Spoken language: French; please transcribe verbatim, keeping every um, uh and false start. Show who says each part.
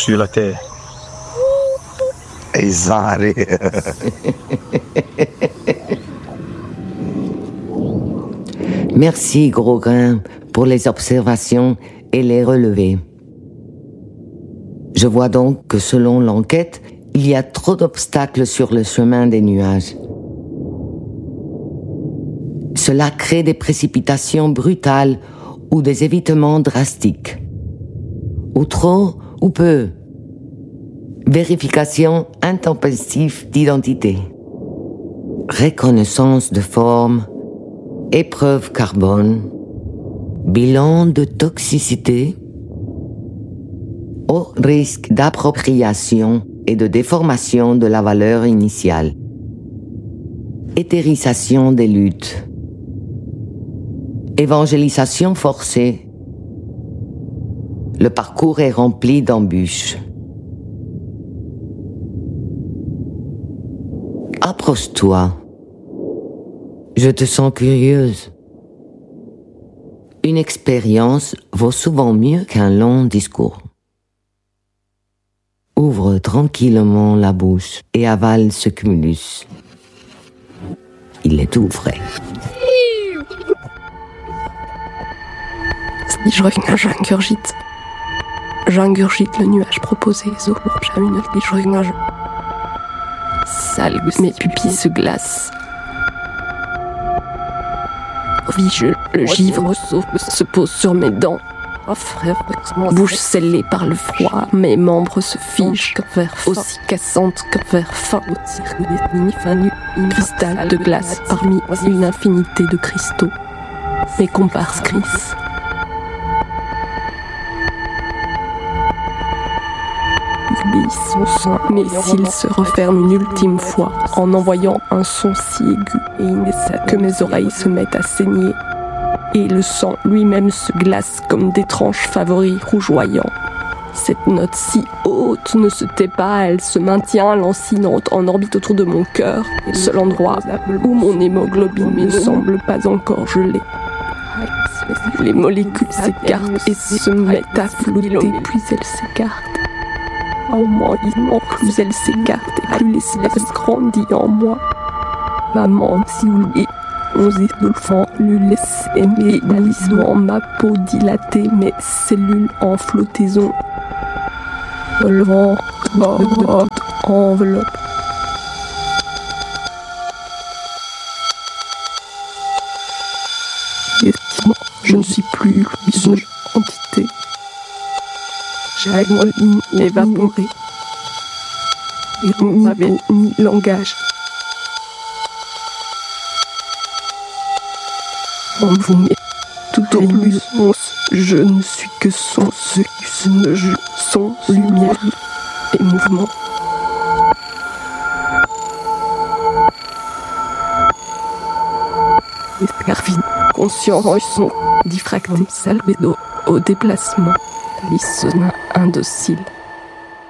Speaker 1: sur la terre.
Speaker 2: Esare.
Speaker 3: Merci, Gros-Grain, pour les observations et les relevés. Je vois donc que selon l'enquête, il y a trop d'obstacles sur le chemin des nuages. Cela crée des précipitations brutales ou des évitements drastiques. Ou trop, ou peu. Vérification intempestive d'identité. Reconnaissance de forme. Épreuve carbone. Bilan de toxicité. Au risque d'appropriation et de déformation de la valeur initiale. Éthérisation des luttes. Évangélisation forcée. Le parcours est rempli d'embûches. Approche-toi. Je te sens curieuse. Une expérience vaut souvent mieux qu'un long discours. Ouvre tranquillement la bouche et avale ce cumulus. Il est tout frais.
Speaker 4: Si je reviens, j'ingurgite. J'ingurgite le nuage proposé. Sale, mes pupilles se glacent. Oui, je, le givre se pose sur mes dents. Bouche scellée par le froid, mes membres se figent, aussi cassantes qu'un verre fin. Cristal de glace parmi une infinité de cristaux. Mes comparses crissent. Mes cils se referment une ultime fois en envoyant un son si aigu que mes oreilles se mettent à saigner et le sang lui-même se glace comme d'étranges favoris rougeoyants. Cette note si haute ne se tait pas, elle se maintient lancinante en orbite autour de mon cœur, seul endroit où mon hémoglobine ne semble pas encore gelée. Les molécules s'écartent et se mettent à flotter, puis elles s'écartent. En moi, plus elles s'écartent et plus l'espace grandit en moi. Maman, si vous voulez, onze étouffants, le laisse aimer, éblouissement, ma peau dilatée, mes cellules en flottaison. Le vent, enveloppe. Je ne suis plus une entité. J'ai évaporé. Ni mots, ni langage. On vous met tout au plus, je ne suis que son, ce, ce, je, son, lumière et mouvement. Garvin, conscient, son diffracté, salvedo, au déplacement, lissonne, indocile.